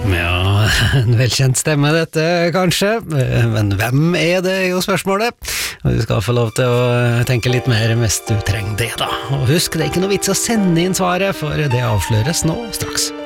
Ja, en velkjent stemme dette, kanskje. Men hvem er det, jo spørsmålet? Og du skal få lov til å tenke litt mer mens du trenger det, da. Og husk, det er ikke noe vits å sende inn svaret, for det avsløres nå straks.